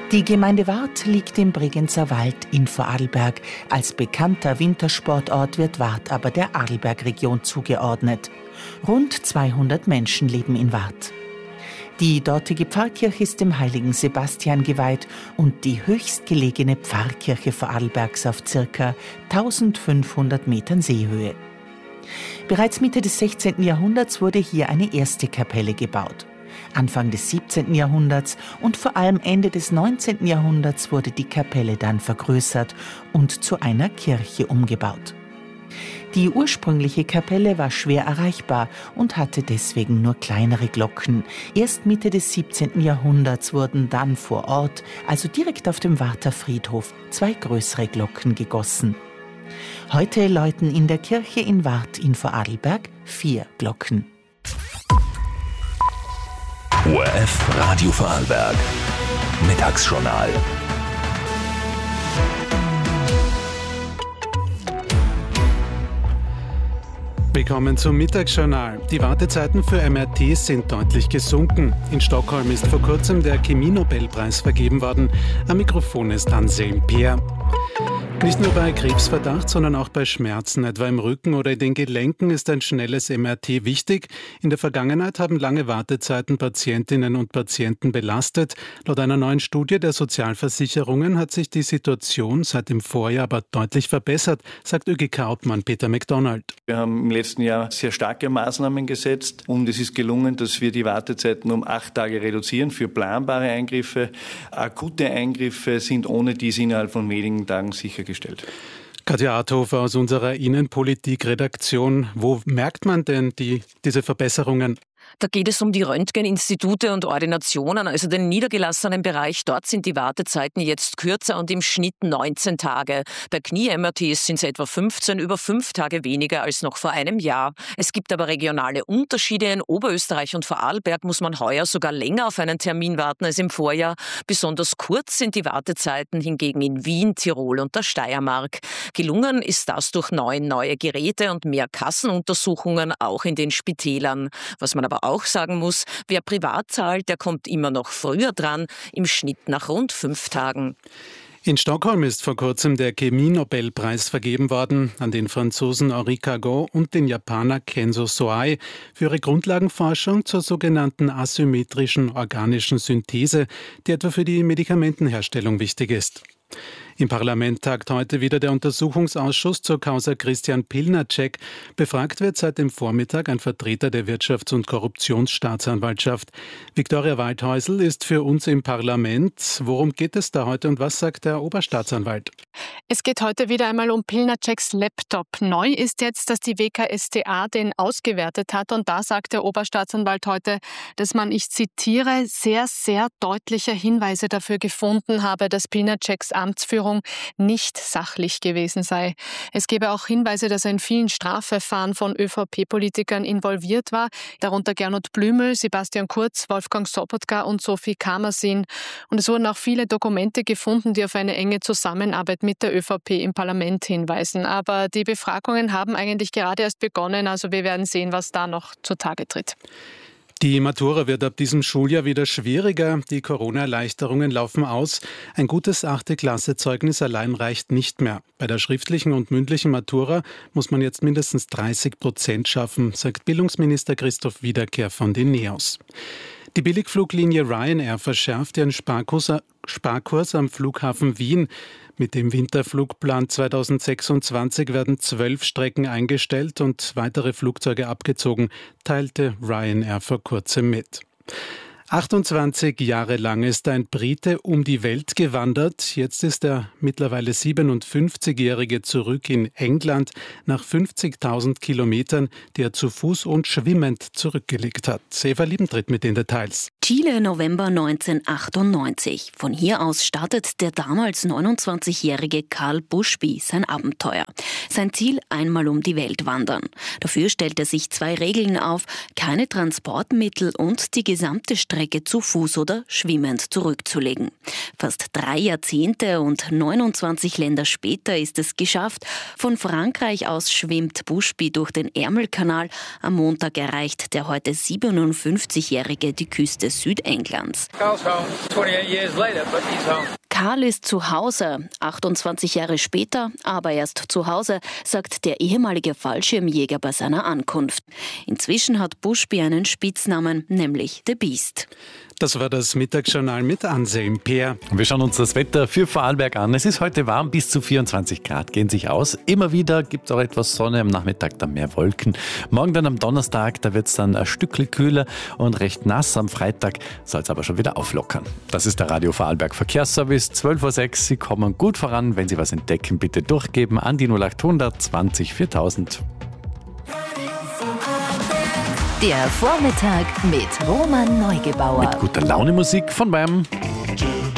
Die Gemeinde Warth liegt im Bregenzer Wald in Vorarlberg. Als bekannter Wintersportort wird Warth aber der Arlbergregion zugeordnet. Rund 200 Menschen leben in Warth. Die dortige Pfarrkirche ist dem heiligen Sebastian geweiht und die höchstgelegene Pfarrkirche Vorarlbergs auf ca. 1500 Metern Seehöhe. Bereits Mitte des 16. Jahrhunderts wurde hier eine erste Kapelle gebaut. Anfang des 17. Jahrhunderts und vor allem Ende des 19. Jahrhunderts wurde die Kapelle dann vergrößert und zu einer Kirche umgebaut. Die ursprüngliche Kapelle war schwer erreichbar und hatte deswegen nur kleinere Glocken. Erst Mitte des 17. Jahrhunderts wurden dann vor Ort, also direkt auf dem Warther Friedhof, 2 größere Glocken gegossen. Heute läuten in der Kirche in Warth in Vorarlberg 4 Glocken. ORF Radio Vorarlberg. Mittagsjournal. Willkommen zum Mittagsjournal. Die Wartezeiten für MRTs sind deutlich gesunken. In Stockholm ist vor kurzem der Chemie-Nobelpreis vergeben worden. Am Mikrofon ist Anselm Peer. Nicht nur bei Krebsverdacht, sondern auch bei Schmerzen, etwa im Rücken oder in den Gelenken, ist ein schnelles MRT wichtig. In der Vergangenheit haben lange Wartezeiten Patientinnen und Patienten belastet. Laut einer neuen Studie der Sozialversicherungen hat sich die Situation seit dem Vorjahr aber deutlich verbessert, sagt ÖGK-Obmann Peter McDonald. Wir haben im letzten Jahr sehr starke Maßnahmen gesetzt und es ist gelungen, dass wir die Wartezeiten um 8 Tage reduzieren für planbare Eingriffe. Akute Eingriffe sind ohne dies innerhalb von wenigen Tagen sichergestellt. Katja Arthofer aus unserer Innenpolitik-Redaktion. Wo merkt man denn diese Verbesserungen? Da geht es um die Röntgeninstitute und Ordinationen, also den niedergelassenen Bereich. Dort sind die Wartezeiten jetzt kürzer und im Schnitt 19 Tage. Bei Knie-MRTs sind es etwa 15, über 5 Tage weniger als noch vor einem Jahr. Es gibt aber regionale Unterschiede. In Oberösterreich und Vorarlberg muss man heuer sogar länger auf einen Termin warten als im Vorjahr. Besonders kurz sind die Wartezeiten hingegen in Wien, Tirol und der Steiermark. Gelungen ist das durch neue Geräte und mehr Kassenuntersuchungen, auch in den Spitälern. Was man aber auch sagen muss, wer privat zahlt, der kommt immer noch früher dran, im Schnitt nach rund 5 Tagen. In Stockholm ist vor kurzem der Chemie-Nobelpreis vergeben worden an den Franzosen Henri Cargot und den Japaner Kenzo Soai für ihre Grundlagenforschung zur sogenannten asymmetrischen organischen Synthese, die etwa für die Medikamentenherstellung wichtig ist. Im Parlament tagt heute wieder der Untersuchungsausschuss zur Causa Christian Pilnacek. Befragt wird seit dem Vormittag ein Vertreter der Wirtschafts- und Korruptionsstaatsanwaltschaft. Viktoria Waldhäusl ist für uns im Parlament. Worum geht es da heute und was sagt der Oberstaatsanwalt? Es geht heute wieder einmal um Pilnaceks Laptop. Neu ist jetzt, dass die WKStA den ausgewertet hat und da sagt der Oberstaatsanwalt heute, dass man, ich zitiere, sehr, sehr deutliche Hinweise dafür gefunden habe, dass Pilnaceks Amtsführung nicht sachlich gewesen sei. Es gebe auch Hinweise, dass er in vielen Strafverfahren von ÖVP-Politikern involviert war, darunter Gernot Blümel, Sebastian Kurz, Wolfgang Sobotka und Sophie Kamersin. Und es wurden auch viele Dokumente gefunden, die auf eine enge Zusammenarbeit mit der ÖVP im Parlament hinweisen. Aber die Befragungen haben eigentlich gerade erst begonnen, also wir werden sehen, was da noch zutage tritt. Die Matura wird ab diesem Schuljahr wieder schwieriger. Die Corona-Erleichterungen laufen aus. Ein gutes 8. Klasse-Zeugnis allein reicht nicht mehr. Bei der schriftlichen und mündlichen Matura muss man jetzt mindestens 30% schaffen, sagt Bildungsminister Christoph Wiederkehr von den NEOS. Die Billigfluglinie Ryanair verschärft ihren Sparkurs am Flughafen Wien. Mit dem Winterflugplan 2026 werden 12 Strecken eingestellt und weitere Flugzeuge abgezogen, teilte Ryanair vor kurzem mit. 28 Jahre lang ist ein Brite um die Welt gewandert. Jetzt ist der mittlerweile 57-Jährige zurück in England nach 50.000 Kilometern, die er zu Fuß und schwimmend zurückgelegt hat. Eva Liebentritt mit den Details. Chile, November 1998. Von hier aus startet der damals 29-jährige Karl Bushby sein Abenteuer. Sein Ziel, einmal um die Welt wandern. Dafür stellt er sich 2 Regeln auf: keine Transportmittel und die gesamte Strecke Strecke zu Fuß oder schwimmend zurückzulegen. Fast 3 Jahrzehnte und 29 Länder später ist es geschafft. Von Frankreich aus schwimmt Bushby durch den Ärmelkanal. Am Montag erreicht der heute 57-Jährige die Küste Südenglands. Karl ist zu Hause, 28 Jahre später, aber erst zu Hause, sagt der ehemalige Fallschirmjäger bei seiner Ankunft. Inzwischen hat Bushby einen Spitznamen, nämlich The Beast. Das war das Mittagsjournal mit Anselm Peer. Wir schauen uns das Wetter für Vorarlberg an. Es ist heute warm, bis zu 24 Grad gehen sich aus. Immer wieder gibt es auch etwas Sonne, am Nachmittag dann mehr Wolken. Morgen dann am Donnerstag, da wird es dann ein Stückchen kühler und recht nass. Am Freitag soll es aber schon wieder auflockern. Das ist der Radio Vorarlberg Verkehrsservice, 12:06 Uhr. Sie kommen gut voran. Wenn Sie was entdecken, bitte durchgeben an die 0800 20 4000. Der Vormittag mit Roman Neugebauer. Mit guter Laune Musik von meinem